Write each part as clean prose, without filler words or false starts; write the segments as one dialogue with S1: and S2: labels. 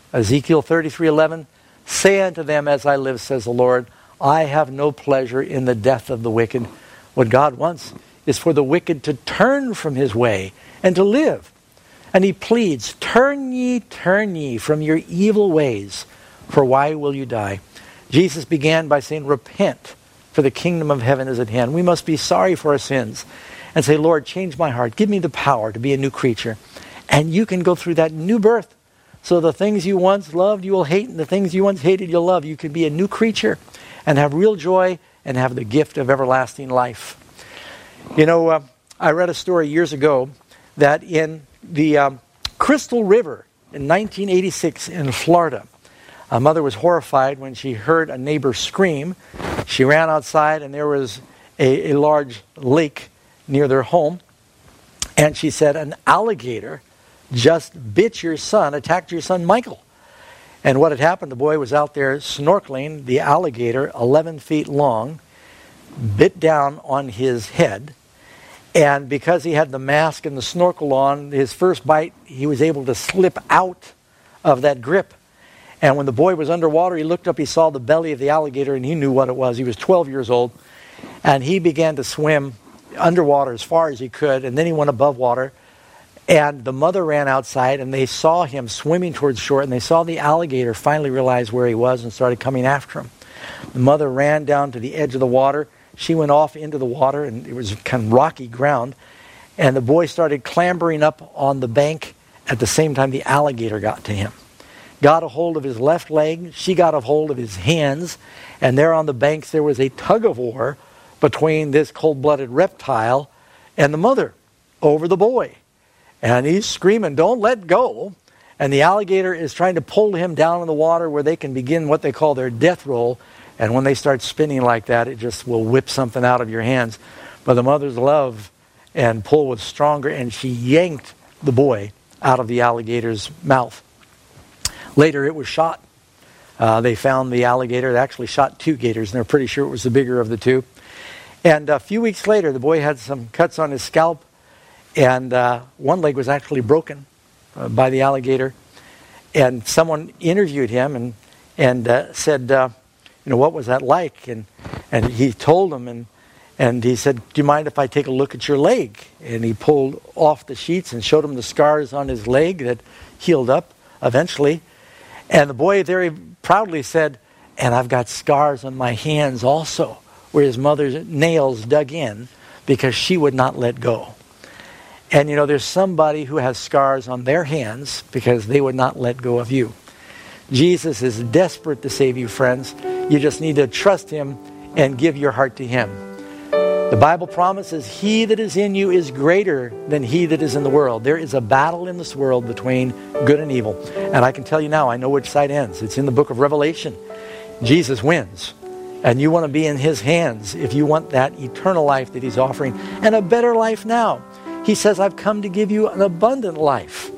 S1: Ezekiel 33:11, say unto them, as I live, says the Lord, I have no pleasure in the death of the wicked. What God wants is for the wicked to turn from his way and to live. And he pleads, turn ye from your evil ways, for why will you die? Jesus began by saying, repent, for the kingdom of heaven is at hand. We must be sorry for our sins and say, Lord, change my heart. Give me the power to be a new creature. And you can go through that new birth. So the things you once loved, you will hate, and the things you once hated, you'll love. You can be a new creature and have real joy and have the gift of everlasting life. You know, I read a story years ago that in the Crystal River in 1986 in Florida, a mother was horrified when she heard a neighbor scream. She ran outside and there was a large lake near their home. And she said, an alligator just bit your son, attacked your son Michael. And what had happened, the boy was out there snorkeling. The alligator, 11 feet long, bit down on his head. And because he had the mask and the snorkel on, his first bite, he was able to slip out of that grip. And when the boy was underwater, he looked up, he saw the belly of the alligator, and he knew what it was. He was 12 years old. And he began to swim underwater as far as he could, and then he went above water. And the mother ran outside, and they saw him swimming towards shore, and they saw the alligator finally realize where he was and started coming after him. The mother ran down to the edge of the water. She went off into the water, and it was kind of rocky ground. And the boy started clambering up on the bank at the same time the alligator got to him. Got a hold of his left leg. She got a hold of his hands. And there on the banks there was a tug-of-war between this cold-blooded reptile and the mother over the boy. And he's screaming, don't let go. And the alligator is trying to pull him down in the water where they can begin what they call their death roll. And when they start spinning like that, it just will whip something out of your hands. But the mother's love and pull was stronger, and she yanked the boy out of the alligator's mouth. Later, it was shot. They found the alligator. They actually shot 2 gators, and they're pretty sure it was the bigger of the 2. And a few weeks later, the boy had some cuts on his scalp, and one leg was actually broken by the alligator. And someone interviewed him and said, what was that like? And he told them, and he said, do you mind if I take a look at your leg? And he pulled off the sheets and showed him the scars on his leg that healed up eventually. And the boy very proudly said, and I've got scars on my hands also, where his mother's nails dug in because she would not let go. And there's somebody who has scars on their hands because they would not let go of you. Jesus is desperate to save you, friends. You just need to trust him and give your heart to him. The Bible promises he that is in you is greater than he that is in the world. There is a battle in this world between good and evil. And I can tell you now, I know which side ends. It's in the book of Revelation. Jesus wins. And you want to be in his hands if you want that eternal life that he's offering and a better life now. He says, I've come to give you an abundant life.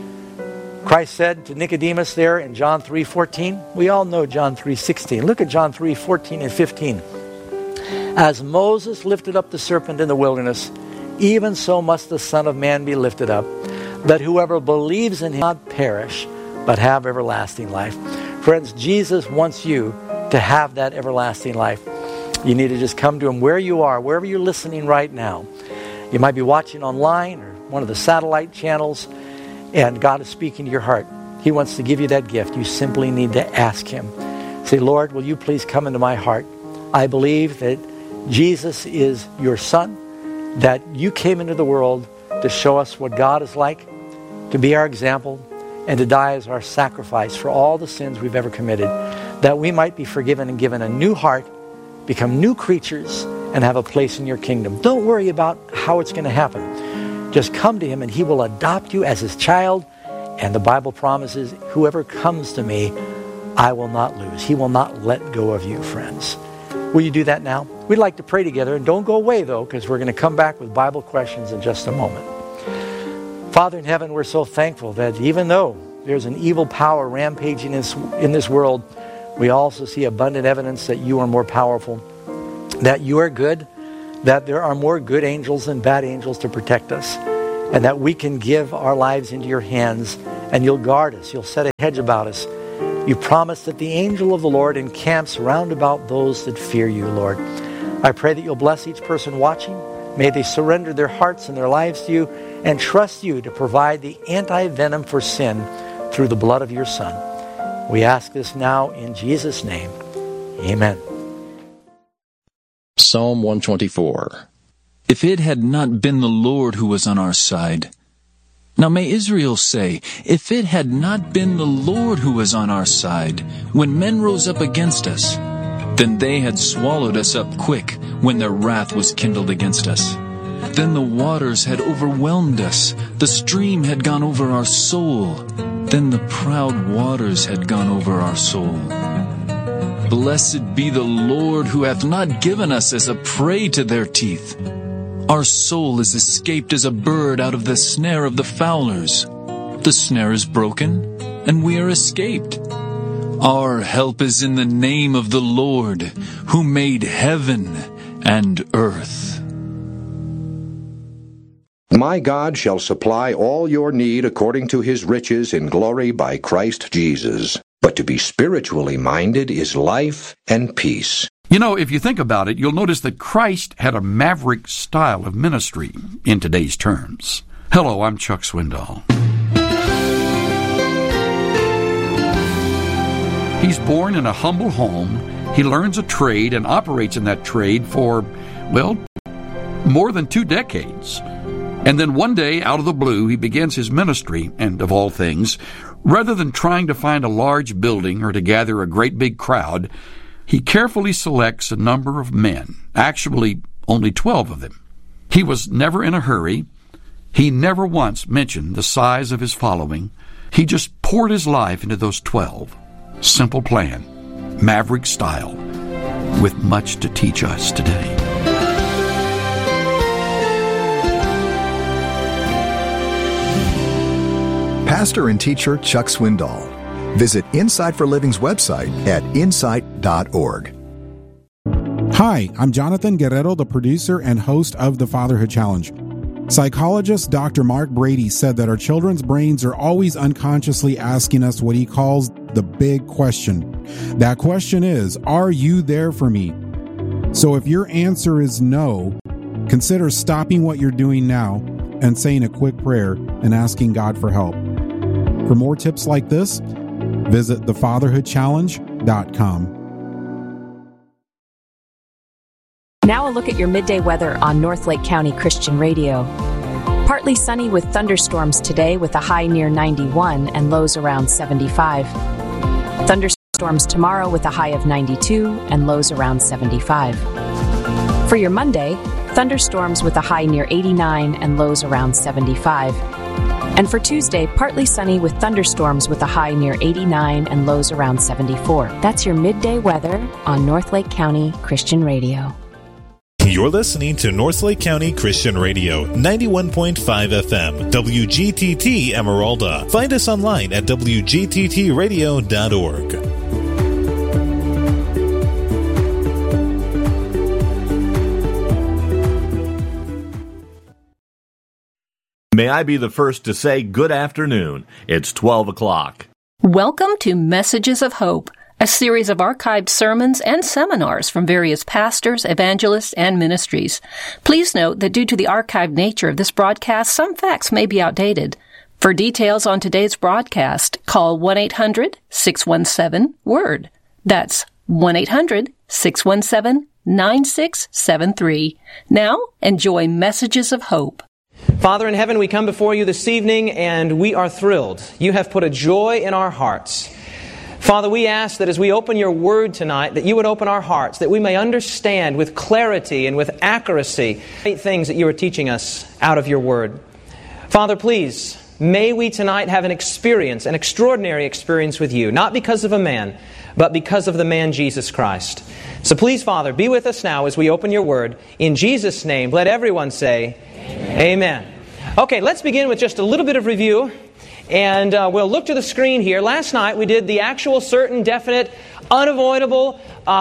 S1: Christ said to Nicodemus there in John 3:14. We all know John 3:16. Look at John 3:14 and 15. As Moses lifted up the serpent in the wilderness, even so must the Son of Man be lifted up, that whoever believes in him not perish, but have everlasting life. Friends, Jesus wants you to have that everlasting life. You need to just come to him where you are, wherever you're listening right now. You might be watching online or one of the satellite channels, and God is speaking to your heart. He wants to give you that gift. You simply need to ask him. Say, Lord, will you please come into my heart? I believe that Jesus is your son, that you came into the world to show us what God is like, to be our example, and to die as our sacrifice for all the sins we've ever committed, that we might be forgiven and given a new heart, become new creatures, and have a place in your kingdom. Don't worry about how it's going to happen. Just come to him and he will adopt you as his child. And the Bible promises, whoever comes to me, I will not lose. He will not let go of you, friends. Will you do that now? We'd like to pray together. And don't go away, though, because we're going to come back with Bible questions in just a moment. Father in heaven, we're so thankful that even though there's an evil power rampaging in this world, we also see abundant evidence that you are more powerful, that you are good, that there are more good angels than bad angels to protect us, and that we can give our lives into your hands and you'll guard us. You'll set a hedge about us. You promise that the angel of the Lord encamps round about those that fear you, Lord. I pray that you'll bless each person watching. May they surrender their hearts and their lives to you and trust you to provide the anti-venom for sin through the blood of your Son. We ask this now in Jesus' name. Amen.
S2: Psalm 124. If it had not been the Lord who was on our side. Now may Israel say, if it had not been the Lord who was on our side, when men rose up against us, then they had swallowed us up quick when their wrath was kindled against us. Then the waters had overwhelmed us, the stream had gone over our soul, then the proud waters had gone over our soul. Blessed be the Lord who hath not given us as a prey to their teeth. Our soul is escaped as a bird out of the snare of the fowlers. The snare is broken, and we are escaped. Our help is in the name of the Lord, who made heaven and earth.
S3: My God shall supply all your need according to his riches in glory by Christ Jesus. But to be spiritually minded is life and peace.
S4: You know, if you think about it, you'll notice that Christ had a maverick style of ministry in today's terms. Hello, I'm Chuck Swindoll. He's born in a humble home. He learns a trade and operates in that trade for, well, more than 2 decades. And then one day, out of the blue, he begins his ministry, and of all things, rather than trying to find a large building or to gather a great big crowd, he carefully selects a number of men, actually only 12 of them. He was never in a hurry. He never once mentioned the size of his following. He just poured his life into those 12. Simple plan, maverick style, with much to teach us today.
S5: Pastor and teacher Chuck Swindoll. Visit Insight for Living's website at insight.org.
S6: Hi, I'm Jonathan Guerrero, the producer and host of the Fatherhood Challenge. Psychologist Dr. Mark Brady said that our children's brains are always unconsciously asking us what he calls the big question. That question is, are you there for me? So if your answer is no, consider stopping what you're doing now and saying a quick prayer and asking God for help. For more tips like this, visit thefatherhoodchallenge.com.
S7: Now a look at your midday weather on Northlake County Christian Radio. Partly sunny with thunderstorms today with a high near 91 and lows around 75. Thunderstorms tomorrow with a high of 92 and lows around 75. For your Monday, thunderstorms with a high near 89 and lows around 75. And for Tuesday, partly sunny with thunderstorms with a high near 89 and lows around 74. That's your midday weather on Northlake County Christian Radio.
S8: You're listening to Northlake County Christian Radio, 91.5 FM, WGTT Emeralda. Find us online at WGTTradio.org.
S9: May I be the first to say good afternoon. It's 12 o'clock.
S10: Welcome to Messages of Hope, a series of archived sermons and seminars from various pastors, evangelists, and ministries. Please note that due to the archived nature of this broadcast, some facts may be outdated. For details on today's broadcast, call 1-800-617-WORD. That's 1-800-617-9673. Now, enjoy Messages of Hope.
S11: Father in heaven, we come before you this evening and we are thrilled. You have put a joy in our hearts. Father, we ask that as we open your word tonight, that you would open our hearts, that we may understand with clarity and with accuracy great things that you are teaching us out of your word. Father, please, may we tonight have an experience, an extraordinary experience with you, not because of a man, but because of the man Jesus Christ. So please, Father, be with us now as we open your word. In Jesus' name, let everyone say, Amen. Okay, let's begin with just a little bit of review. And we'll look to the screen here. Last night we did the actual, certain, definite, unavoidable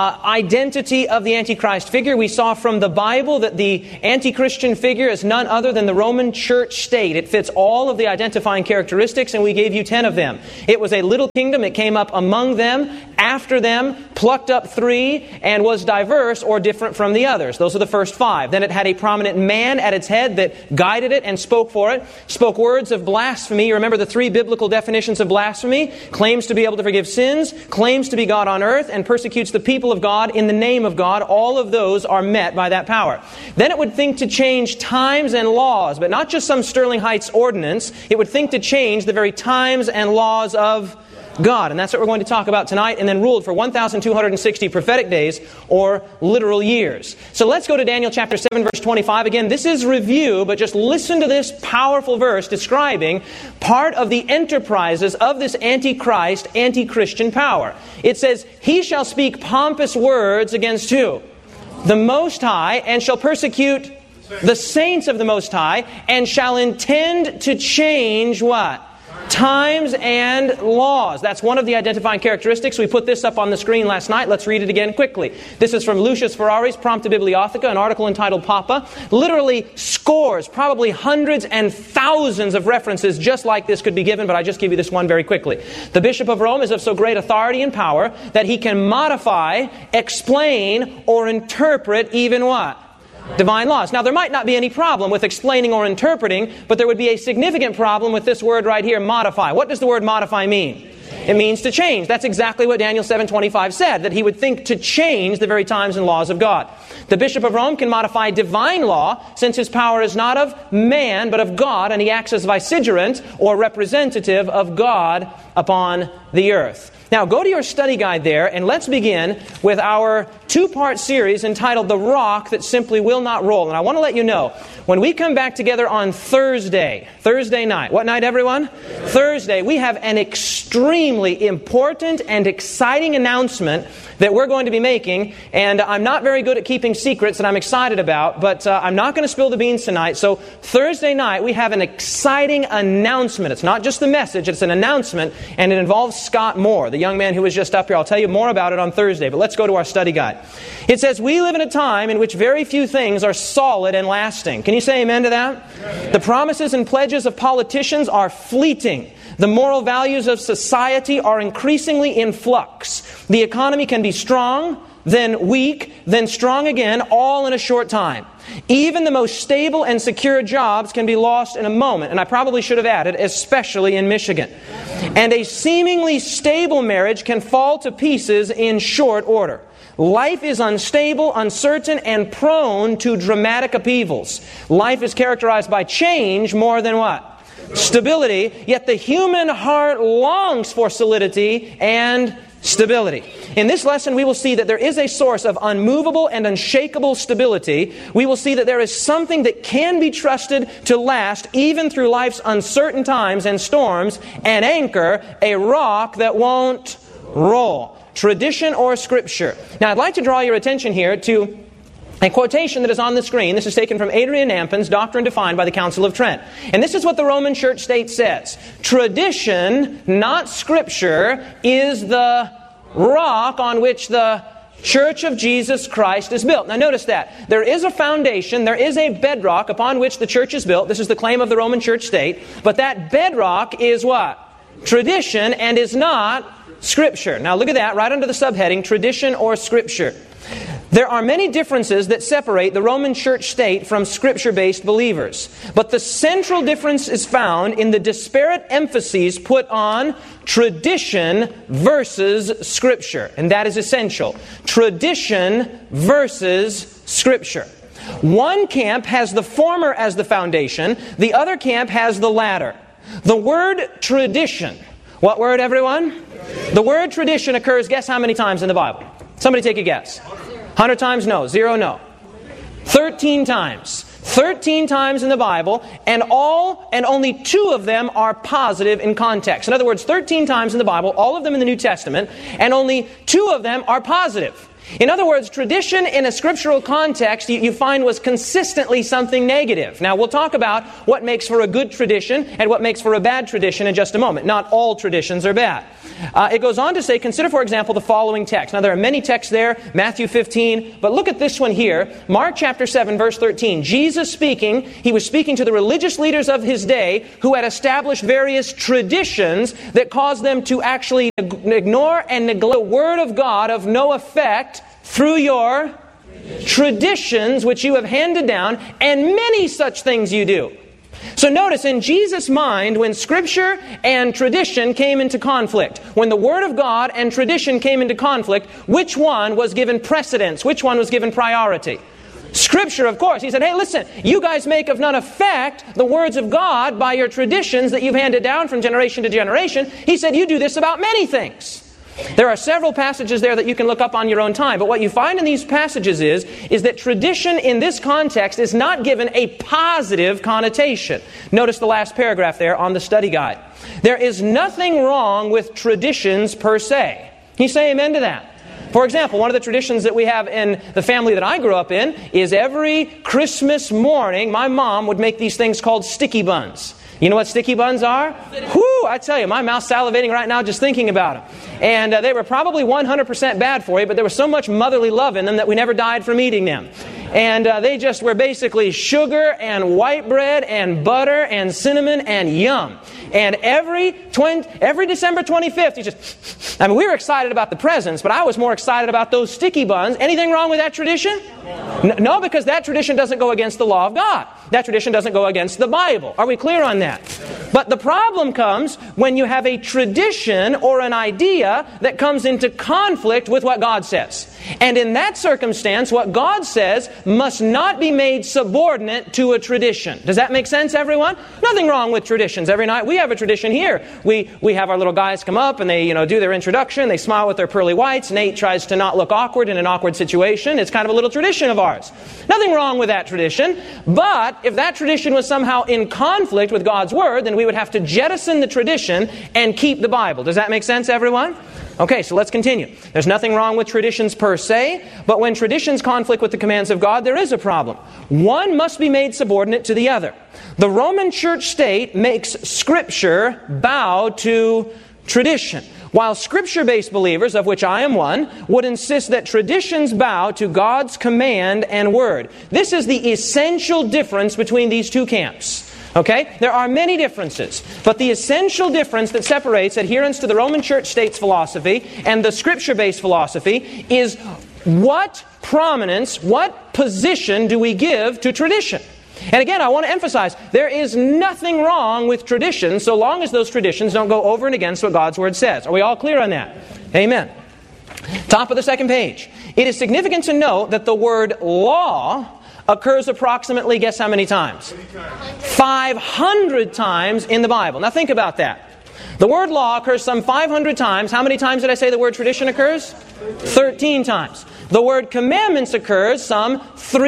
S11: identity of the Antichrist figure. We saw from the Bible that the anti-Christian figure is none other than the Roman church state. It fits all of the identifying characteristics, and we gave you 10 of them. It was a little kingdom. It came up among them, after them, plucked up 3, and was diverse or different from the others. Those are the first 5. Then it had a prominent man at its head that guided it and spoke for it, spoke words of blasphemy. You remember the 3 biblical definitions of blasphemy: claims to be able to forgive sins, claims to be God on earth, and persecutes the people of God in the name of God. All of those are met by that power. Then it would think to change times and laws, but not just some Sterling Heights ordinance. It would think to change the very times and laws of God. And that's what we're going to talk about tonight, and then ruled for 1,260 prophetic days, or literal years. So let's go to Daniel chapter 7, verse 25. Again, this is review, but just listen to this powerful verse describing part of the enterprises of this Antichrist, anti-Christian power. It says, "He shall speak pompous words against" who? The Most High, "and shall persecute the saints of the Most High, and shall intend to change" what? Times and laws. That's one of the identifying characteristics. We put this up on the screen last night. Let's read it again quickly. This is from Lucius Ferrari's Prompta Bibliotheca, an article entitled Papa. Literally scores, probably hundreds and thousands of references just like this could be given, but I just give you this one very quickly. The Bishop of Rome is of so great authority and power that he can modify, explain, or interpret even what? Divine laws. Now, there might not be any problem with explaining or interpreting, but there would be a significant problem with this word right here, modify. What does the word modify mean? It means to change. That's exactly what Daniel 7:25 said, that he would think to change the very times and laws of God. The Bishop of Rome can modify divine law, since his power is not of man, but of God, and he acts as vicegerent or representative of God upon the earth. Now, go to your study guide there, and let's begin with our 2-part series entitled The Rock That Simply Will Not Roll. And I want to let you know, when we come back together on Thursday night, what night, everyone? Thursday, we have an extremely important and exciting announcement that we're going to be making, and I'm not very good at keeping secrets that I'm excited about, but I'm not going to spill the beans tonight. So Thursday night, we have an exciting announcement. It's not just the message, it's an announcement, and it involves Scott Moore, the young man who was just up here. I'll tell you more about it on Thursday, but let's go to our study guide. It says, "We live in a time in which very few things are solid and lasting." Can you say amen to that? The promises and pledges of politicians are fleeting. The moral values of society are increasingly in flux. The economy can be strong, then weak, then strong again, all in a short time. Even the most stable and secure jobs can be lost in a moment. And I probably should have added, especially in Michigan. And a seemingly stable marriage can fall to pieces in short order. Life is unstable, uncertain, and prone to dramatic upheavals. Life is characterized by change more than what? Stability. Yet the human heart longs for solidity and stability. In this lesson, we will see that there is a source of unmovable and unshakable stability. We will see that there is something that can be trusted to last even through life's uncertain times and storms, an anchor, a rock that won't roll. Tradition or Scripture. Now, I'd like to draw your attention here to a quotation that is on the screen. This is taken from Adrian Nampan's Doctrine Defined by the Council of Trent. And this is what the Roman Church State says. Tradition, not Scripture, is the rock on which the Church of Jesus Christ is built. Now notice that. There is a foundation, there is a bedrock upon which the church is built. This is the claim of the Roman Church State. But that bedrock is what? Tradition, and is not Scripture. Now look at that, right under the subheading, Tradition or Scripture. There are many differences that separate the Roman Church State from Scripture-based believers. But the central difference is found in the disparate emphases put on tradition versus Scripture. And that is essential. Tradition versus Scripture. One camp has the former as the foundation. The other camp has the latter. The word tradition. What word, everyone? The word tradition occurs, guess how many times in the Bible? Somebody take a guess. 100 times? No. 0? No. 13 times. 13 times in the Bible, and only 2 of them are positive in context. In other words, 13 times in the Bible, all of them in the New Testament, and only 2 of them are positive. In other words, tradition in a scriptural context you find was consistently something negative. Now, we'll talk about what makes for a good tradition and what makes for a bad tradition in just a moment. Not all traditions are bad. It goes on to say, consider, for example, the following text. Now, there are many texts there, Matthew 15, but look at this one here. Mark chapter 7, verse 13. Jesus speaking, he was speaking to the religious leaders of his day who had established various traditions that caused them to actually ignore and neglect the Word of God of no effect through your traditions which you have handed down, and many such things you do. So notice, in Jesus' mind, when Scripture and tradition came into conflict, when the Word of God and tradition came into conflict, which one was given precedence? Which one was given priority? Scripture, of course. He said, hey, listen, you guys make of none effect the words of God by your traditions that you've handed down from generation to generation. He said, you do this about many things. There are several passages there that you can look up on your own time, but what you find in these passages is that tradition in this context is not given a positive connotation. Notice the last paragraph there on the study guide. There is nothing wrong with traditions per se. Can you say amen to that? For example, one of the traditions that we have in the family that I grew up in is every Christmas morning, my mom would make these things called sticky buns. You know what sticky buns are? Whoo, I tell you, my mouth's salivating right now just thinking about them. And they were probably 100% bad for you, but there was so much motherly love in them that we never died from eating them. And they just were basically sugar and white bread and butter and cinnamon and yum. And every December 25th, we were excited about the presents, but I was more excited about those sticky buns. Anything wrong with that tradition? No, because that tradition doesn't go against the law of God. That tradition doesn't go against the Bible. Are we clear on that? But the problem comes when you have a tradition or an idea that comes into conflict with what God says. And in that circumstance, what God says must not be made subordinate to a tradition. Does that make sense, everyone? Nothing wrong with traditions. Every night we have a tradition here. We have our little guys come up and they do their introduction. They smile with their pearly whites. Nate tries to not look awkward in an awkward situation. It's kind of a little tradition of ours. Nothing wrong with that tradition. But if that tradition was somehow in conflict with God's Word, then we would have to jettison the tradition and keep the Bible. Does that make sense, everyone? Okay, so let's continue. There's nothing wrong with traditions per se, but when traditions conflict with the commands of God, there is a problem. One must be made subordinate to the other. The Roman church state makes Scripture bow to tradition, while Scripture-based believers, of which I am one, would insist that traditions bow to God's command and Word. This is the essential difference between these two camps. Okay? There are many differences, but the essential difference that separates adherence to the Roman Church state's philosophy and the Scripture-based philosophy is what prominence, what position do we give to tradition? And again, I want to emphasize, there is nothing wrong with traditions so long as those traditions don't go over and against what God's Word says. Are we all clear on that? Amen. Top of the second page. It is significant to note that the word law occurs approximately, guess how many times? 500 times in the Bible. Now think about that. The word law occurs some 500 times. How many times did I say the word tradition occurs? 13 times. The word commandments occurs some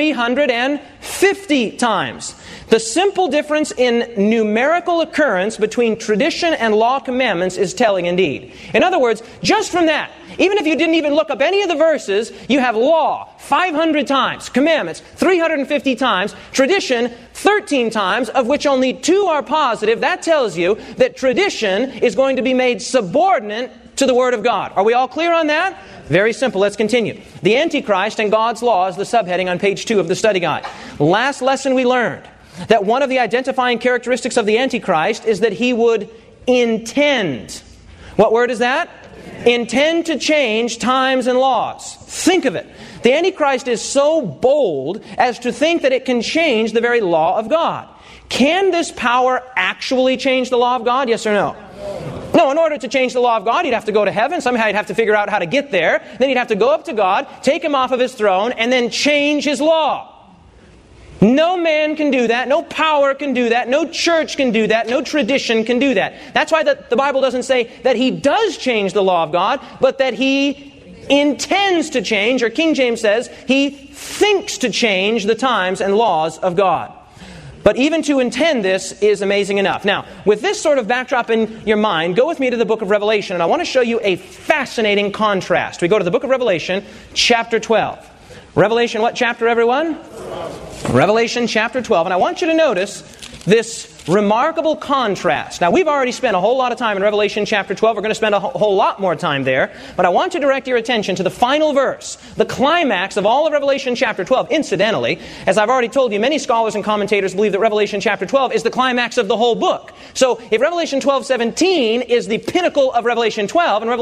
S11: 350 times. The simple difference in numerical occurrence between tradition and law commandments is telling indeed. In other words, just from that, even if you didn't even look up any of the verses, you have law 500 times, commandments 350 times, tradition 13 times, of which only 2 are positive. That tells you that tradition is going to be made subordinate to the Word of God. Are we all clear on that? Very simple. Let's continue. The Antichrist and God's law is the subheading on page 2 of the study guide. Last lesson we learned that one of the identifying characteristics of the Antichrist is that he would intend. What word is that? Intend to change times and laws. Think of it. The Antichrist is so bold as to think that it can change the very law of God. Can this power actually change the law of God? Yes or no? No, in order to change the law of God, he'd have to go to heaven. Somehow he'd have to figure out how to get there. Then he'd have to go up to God, take him off of his throne, and then change his law. No man can do that. No power can do that. No church can do that. No tradition can do that. That's why the Bible doesn't say that he does change the law of God, but that he intends to change, or King James says, he thinks to change the times and laws of God. But even to intend this is amazing enough. Now, with this sort of backdrop in your mind, go with me to the book of Revelation, and I want to show you a fascinating contrast. We go to the book of Revelation, chapter 12. Revelation, what chapter, everyone? Revelation chapter 12. And I want you to notice this remarkable contrast. Now, we've already spent a whole lot of time in Revelation chapter 12. We're going to spend a whole lot more time there. But I want to direct your attention to the final verse, the climax of all of Revelation chapter 12. Incidentally, as I've already told you, many scholars and commentators believe that Revelation chapter 12 is the climax of the whole book. So if Revelation 12:17 is the pinnacle of Revelation 12, and Revelation